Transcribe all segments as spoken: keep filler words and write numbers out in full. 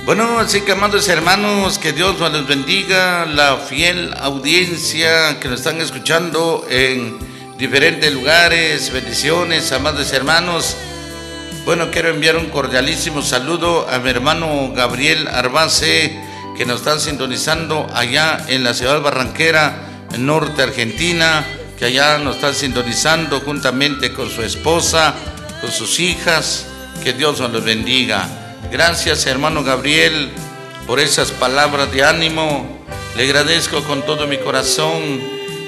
Bueno, así que amados hermanos, que Dios los bendiga, la fiel audiencia que nos están escuchando en diferentes lugares, bendiciones, amados hermanos. Bueno, quiero enviar un cordialísimo saludo a mi hermano Gabriel Arbace, que nos está sintonizando allá en la ciudad barranquera, en norte Argentina, que allá nos está sintonizando juntamente con su esposa, con sus hijas. Que Dios nos los bendiga. Gracias, hermano Gabriel, por esas palabras de ánimo. Le agradezco con todo mi corazón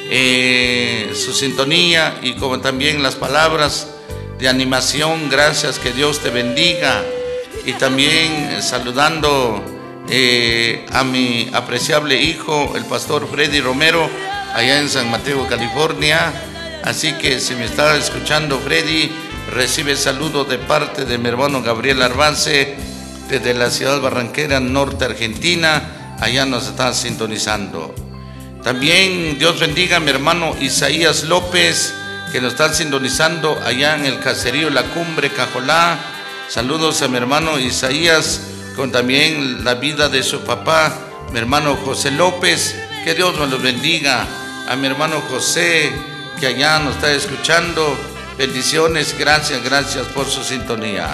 eh, su sintonía y como también las palabras de animación. Gracias, que Dios te bendiga. Y también eh, saludando eh, a mi apreciable hijo, el pastor Freddy Romero, allá en San Mateo, California. Así que si me está escuchando, Freddy, recibe saludos de parte de mi hermano Gabriel Arbace, desde la ciudad barranquera, norte Argentina. Allá nos está sintonizando. También Dios bendiga a mi hermano Isaías López, que nos está sintonizando allá en el caserío La Cumbre, Cajolá. Saludos a mi hermano Isaías, con también la vida de su papá, mi hermano José López. Que Dios nos los bendiga. A mi hermano José, que allá nos está escuchando. Bendiciones, gracias, gracias por su sintonía.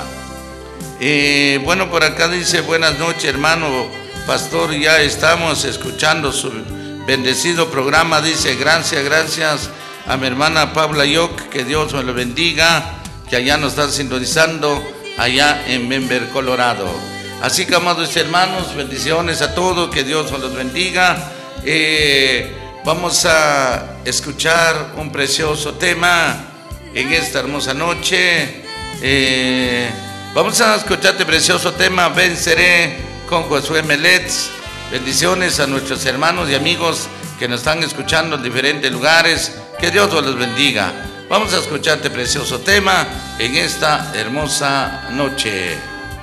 Eh, bueno, por acá dice: buenas noches, hermano pastor, ya estamos escuchando su bendecido programa. Dice: gracias, gracias a mi hermana Paula Yoc, que Dios me lo bendiga, que allá nos están sintonizando, allá en Denver, Colorado. Así que, amados hermanos, bendiciones a todos, que Dios me los bendiga. Eh, vamos a escuchar un precioso tema en esta hermosa noche. Eh, vamos a escuchar este precioso tema, Venceré, con Josué Meletz. Bendiciones a nuestros hermanos y amigos que nos están escuchando en diferentes lugares. Que Dios los bendiga. Vamos a escuchar este precioso tema en esta hermosa noche.